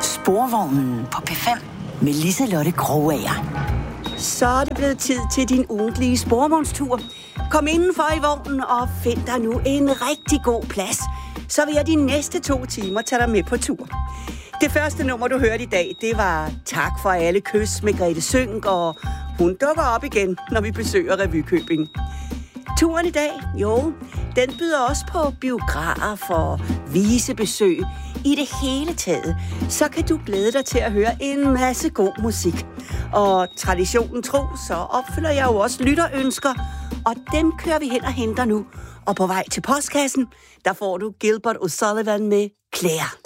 Sporvognen på P5 med Liselotte Krogager. Så er det blevet tid til din ugentlige sporvognstur. Kom indenfor i vognen og find dig nu en rigtig god plads. Så vil jeg de næste 2 timer tage dig med på tur. Det første nummer, du hørte i dag, det var Tak for alle kys med Grete Sønck, og hun dukker op igen, når vi besøger Revykøbing. Turen i dag, den byder også på biografer for visebesøg. I det hele taget, så kan du glæde dig til at høre en masse god musik. Og traditionen tro, så opfylder jeg jo også lytterønsker, og dem kører vi hen og henter nu. Og på vej til postkassen, der får du Gilbert O'Sullivan med Claire.